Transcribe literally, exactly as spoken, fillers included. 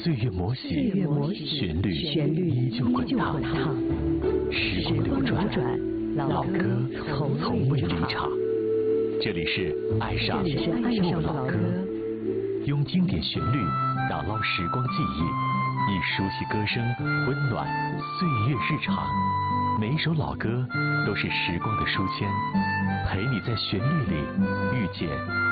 岁月磨洗，旋律旋律依旧滚烫。时光流转，老歌从未离场。这里是爱上旧老歌，用经典旋律打捞时光记忆，以熟悉歌声温暖岁月日常。每一首老歌都是时光的书签，陪你在旋律里遇见